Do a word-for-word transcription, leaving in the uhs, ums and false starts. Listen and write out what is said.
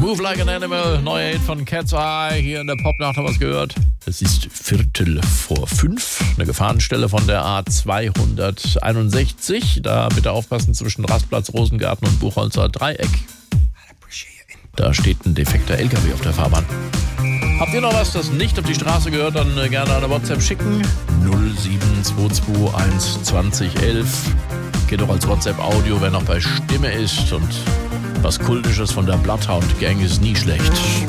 Move Like an Animal, neuer Hit von Cat's Eye. Hier in der Popnacht haben wir es gehört. Es ist Viertel vor fünf. Eine Gefahrenstelle von der A zweihunderteinundsechzig. Da bitte aufpassen zwischen Rastplatz, Rosengarten und Buchholzer Dreieck. Da steht ein defekter L K W auf der Fahrbahn. Habt ihr noch was, das nicht auf die Straße gehört, dann gerne eine WhatsApp schicken. null sieben zwei zwei eins zwanzig elf. Geht doch als WhatsApp-Audio, wer noch bei Stimme ist. Und was Kultisches von der Bloodhound Gang ist nie schlecht.